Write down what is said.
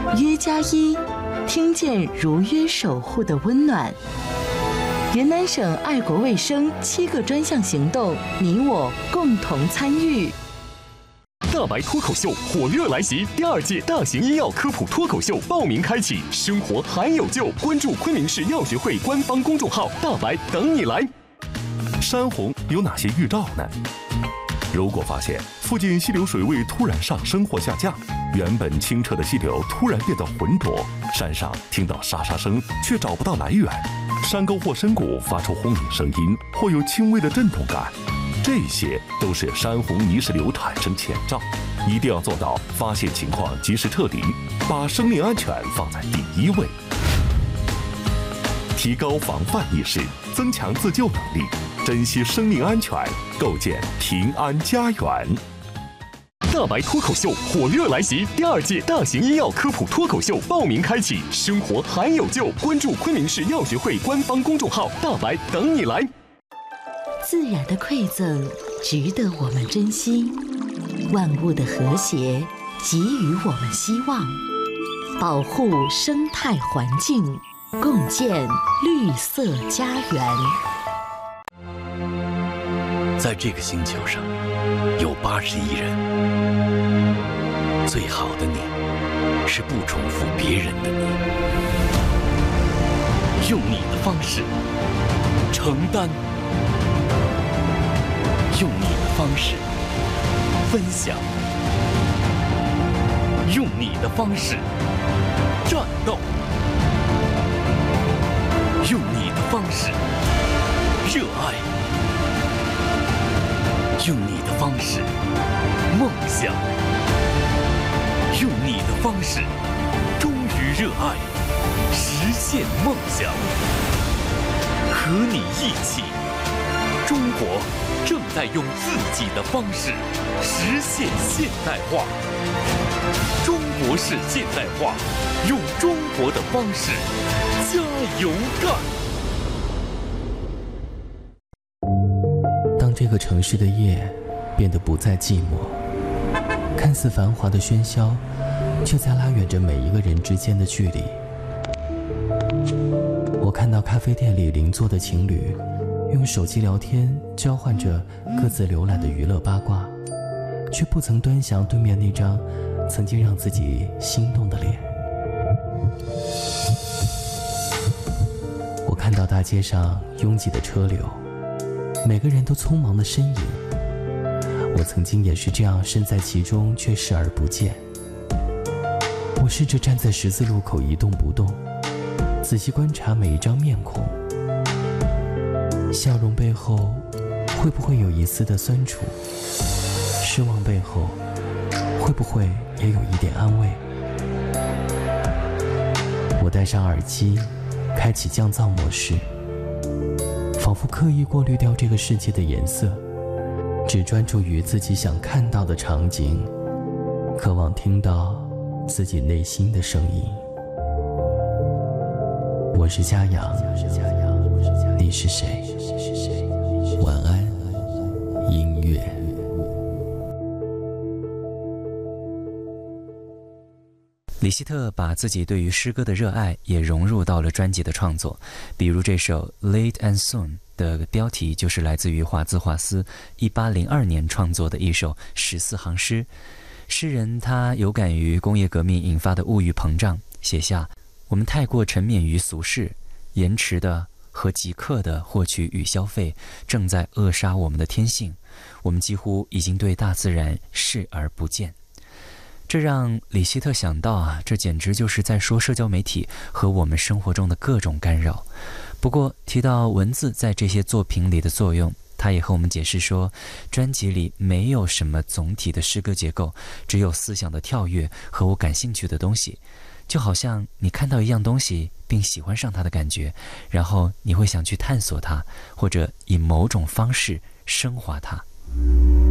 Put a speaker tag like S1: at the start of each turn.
S1: 约+1，听见如约守护的温暖。云南省爱国卫生7个专项行动，你我共同参与。
S2: 大白脱口秀火热来袭，第2届大型医药科普脱口秀报名开启，生活还有救！关注昆明市药学会官方公众号“大白等你来”。
S3: 山洪有哪些预兆呢？如果发现附近溪流水位突然上升或下降，原本清澈的溪流突然变得浑浊，山上听到沙沙声却找不到来源，山沟或深谷发出轰鸣声音，或有轻微的震动感，这些都是山洪泥石流产生前兆，一定要做到发现情况及时撤离，把生命安全放在第1位，提高防范意识，增强自救能力，珍惜生命安全，构建平安家园。
S2: 大白脱口秀火热来袭，第2届大型医药科普脱口秀报名开启，生活还有救！关注昆明市药学会官方公众号“大白等你来”。
S1: 自然的馈赠值得我们珍惜，万物的和谐给予我们希望，保护生态环境，共建绿色家园。
S4: 在这个星球上有80亿人，最好的你是不重复别人的你，用你的方式承担，用你的方式分享，用你的方式战斗，用你的方式热爱，用你的方式梦想，用你的方式忠于热爱，实现梦想。和你一起，中国正在用自己的方式实现现代化。中国式现代化，用中国的方式加油干！
S5: 当这个城市的夜变得不再寂寞，看似繁华的喧嚣，却在拉远着每一个人之间的距离。我看到咖啡店里邻座的情侣用手机聊天，交换着各自浏览的娱乐八卦，却不曾端详对面那张曾经让自己心动的脸。我看到大街上拥挤的车流，每个人都匆忙的身影，我曾经也是这样身在其中，却视而不见。我试着站在十字路口一动不动，仔细观察每一张面孔，笑容背后会不会有一丝的酸楚？失望背后会不会也有一点安慰？我戴上耳机，开启降噪模式，仿佛刻意过滤掉这个世界的颜色，只专注于自己想看到的场景，渴望听到自己内心的声音。我是嘉阳，你是谁？晚安，音乐。
S6: 李希特把自己对于诗歌的热爱也融入到了专辑的创作，比如这首 Late and Soon 的标题就是来自于华兹华斯1802年创作的一首14行诗。诗人他有感于工业革命引发的物欲膨胀，写下我们太过沉湎于俗世，延迟的和即刻的获取与消费正在扼杀我们的天性，我们几乎已经对大自然视而不见。这让李希特想到这简直就是在说社交媒体和我们生活中的各种干扰。不过提到文字在这些作品里的作用，他也和我们解释说，专辑里没有什么总体的诗歌结构，只有思想的跳跃和我感兴趣的东西，就好像你看到一样东西并喜欢上它的感觉，然后你会想去探索它，或者以某种方式升华它。